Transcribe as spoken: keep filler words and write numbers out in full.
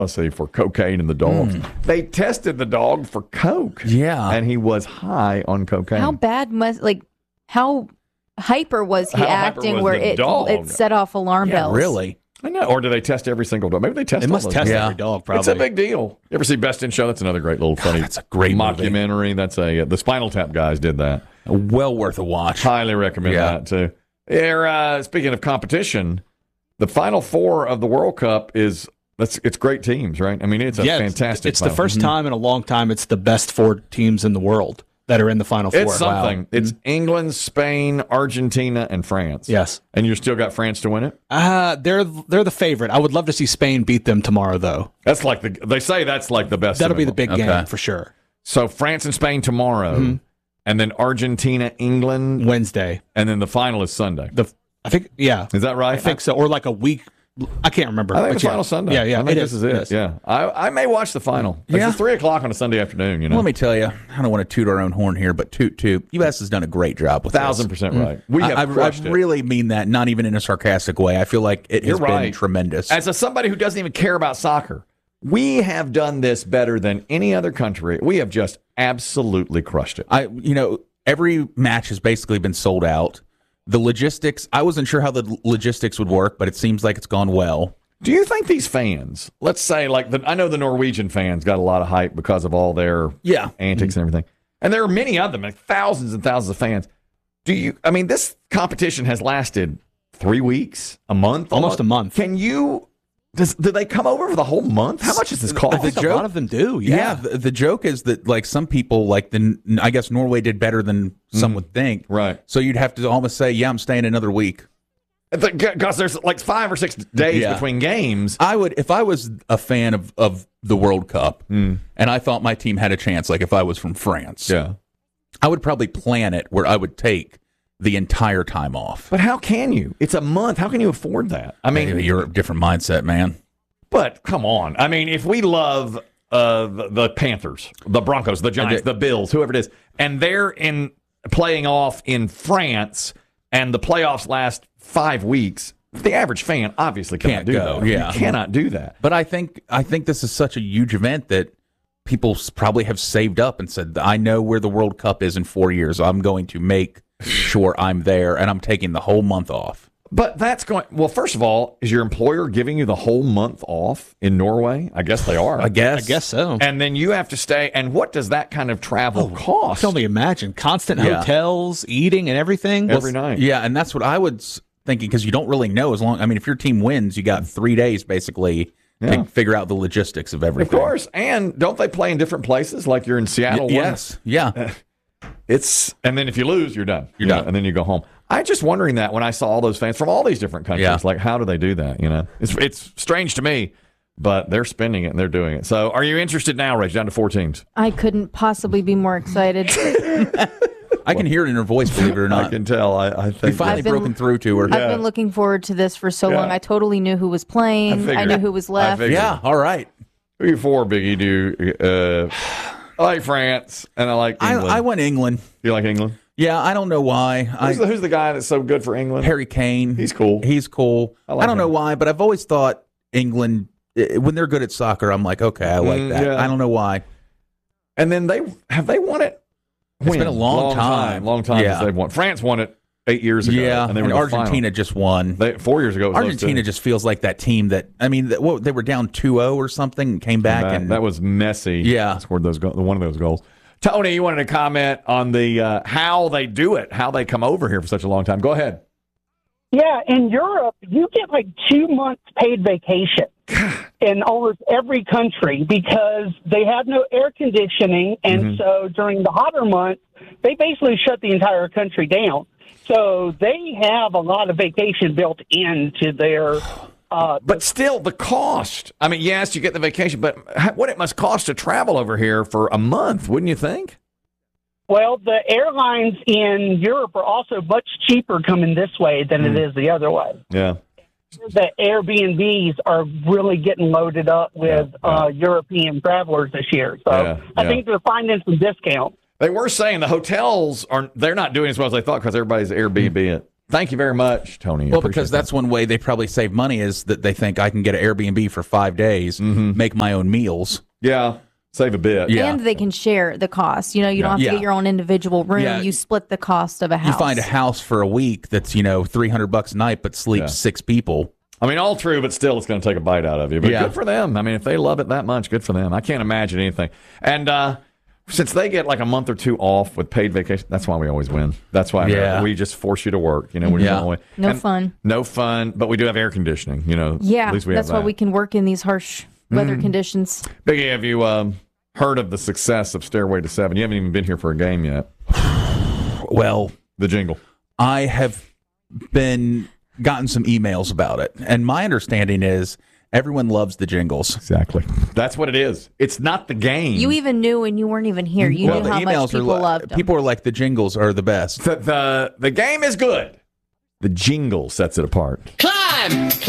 let's see, for cocaine in the dogs. Mm. They tested the dog for coke. Yeah. And he was high on cocaine. How bad must, like, how hyper was he How acting was where it, it set off alarm yeah, bells? Really? I know. Or do they test every single dog? Maybe they test They all must those test dogs. every dog, probably. It's a big deal. You ever see Best in Show? That's another great little funny God, that's a great mockumentary. movie. That's a, the Spinal Tap guys did that. Well worth a watch. Highly recommend yeah. that, too. Here, uh, speaking of competition, the Final Four of the World Cup is That's it's great teams, right? I mean, it's a yeah, fantastic. It's, it's the final. first time in a long time it's the best four teams in the world that are in the Final Four. It's something. Wow. It's England, Spain, Argentina, and France. Yes, and you still got France to win it. Uh they're they're the favorite. I would love to see Spain beat them tomorrow, though. That's like the they say that's like the best. That'll be the big okay. game for sure. So France and Spain tomorrow, mm-hmm. and then Argentina, England Wednesday, and then the final is Sunday. The I think yeah, is that right? I think so, or like a week. I can't remember. I think but the yeah. final Sunday. Yeah, yeah. I think it this is, is it. it is. Yeah, I, I may watch the final. Yeah. It's three o'clock on a Sunday afternoon. You know. Let me tell you, I don't want to toot our own horn here, but toot toot. U S has done a great job with Thousand this. percent right. We have I, crushed I, I it. really mean that, not even in a sarcastic way. I feel like it You're has right. been tremendous. As a somebody who doesn't even care about soccer, we have done this better than any other country. We have just absolutely crushed it. I, you know, every match has basically been sold out. The logistics, I wasn't sure how the logistics would work, but it seems like it's gone well. Do you think these fans, let's say, like, the, I know the Norwegian fans got a lot of hype because of all their yeah. antics and everything. And there are many of them, like thousands and thousands of fans. Do you, I mean, this competition has lasted three weeks, a month? Almost a month. Can you, does, do they come over for the whole month? How much does this cost? I think a lot of them do, yeah. Yeah, the, the joke is that, like, some people, like, the I guess Norway did better than some mm. would think. Right. So you'd have to almost say, yeah, I'm staying another week. Because there's like five or six days yeah. between games. I would, if I was a fan of, of the World Cup mm. and I thought my team had a chance, like if I was from France, yeah, I would probably plan it where I would take the entire time off. But how can you? It's a month. How can you afford that? I mean, Maybe you're a different mindset, man. But come on. I mean, if we love uh, the, the Panthers, the Broncos, the Giants, the Bills, whoever it is, and they're in playing off in France, and the playoffs last five weeks, the average fan obviously cannot Can't do go, that. yeah. You cannot do that. But I think I think this is such a huge event that people probably have saved up and said, I know where the World Cup is in four years. I'm going to make sure I'm there, and I'm taking the whole month off. But that's going, well, first of all, is your employer giving you the whole month off in Norway? I guess they are. I guess. I guess so. And then you have to stay, and what does that kind of travel oh, cost? I can only imagine. Constant yeah. hotels, eating, and everything. Every night. Yeah, and that's what I was thinking, because you don't really know as long, I mean, if your team wins, you got three days basically yeah. to figure out the logistics of everything. Of course. And don't they play in different places? Like you're in Seattle. Y- yes. Yeah. It's, and then if you lose, you're done. You're you done. Know, and then you go home. I just wondering that when I saw all those fans from all these different countries, yeah. like how do they do that? You know, it's it's strange to me, but they're spending it and they're doing it. So, are you interested now, Rach? Down to four teams. I couldn't possibly be more excited. I can hear it in her voice, believe it or not. I can tell. I, I think we finally I've been, broken through to her. I've Yeah. been looking forward to this for so Yeah. long. I totally knew who was playing. I, figured. knew who was I left. figured. Yeah. All right. Who are you for, Biggie? Do uh, I like France and I like I, England. I went England. You like England? Yeah, I don't know why. Who's, I, the, who's the guy that's so good for England? Harry Kane. He's cool. He's cool. I I, like don't know him. why, but I've always thought England, eh, when they're good at soccer, I'm like, okay, I like Mm, that. yeah. I don't know why. And then they have they won it. It's when? been a long time. long time Yeah. since they've won. France won it eight years ago. Yeah, and, they and were in the Argentina final. just won. They, four years ago. It was those Argentina two. just feels like that team that, I mean, that, what, they were down two oh or something and came back. That, and that was messy. Yeah. Scored those go- one of those goals. Tony, you wanted to comment on the uh, how they do it, how they come over here for such a long time. Go ahead. Yeah, in Europe, you get like two months paid vacation in almost every country because they have no air conditioning. And Mm-hmm. so during the hotter months, they basically shut the entire country down. So they have a lot of vacation built into their Uh, But still, the cost. I mean, yes, you get the vacation, but how- what it must cost to travel over here for a month, wouldn't you think? Well, the airlines in Europe are also much cheaper coming this way than it is the other way. Yeah. The Airbnbs are really getting loaded up with Yeah, yeah. Uh, European travelers this year. So Yeah, I yeah. think they're finding some discounts. They were saying the hotels are they're not doing as well as they thought because everybody's Airbnb it. Thank you very much, Tony. Well, because that's that. one way they probably save money is that they think I can get an Airbnb for five days, mm-hmm. make my own meals. Yeah, save a bit. Yeah. And they can share the cost. You know, you don't have to yeah. get your own individual room. Yeah. You split the cost of a house. You find a house for a week that's, you know, three hundred bucks a night, but sleeps yeah. six people. I mean, all true, but still it's going to take a bite out of you. But yeah. good for them. I mean, if they love it that much, good for them. I can't imagine anything. And uh, since they get like a month or two off with paid vacation, that's why we always win. That's why yeah. we just force you to work. You know, we're yeah. always, no and fun. No fun, but we do have air conditioning, you know. Yeah, at least we that's have why that. we can work in these harsh weather mm. conditions. Biggie, have you um, heard of the success of Stairway to Seven? You haven't even been here for a game yet. Well, the jingle. I have been... gotten some emails about it, and my understanding is everyone loves the jingles. Exactly, that's what it is. It's not the game. You even knew when you weren't even here. You well, knew how much people are, loved them. People are like, the jingles are the best. The, the the game is good. The jingle sets it apart. Climb.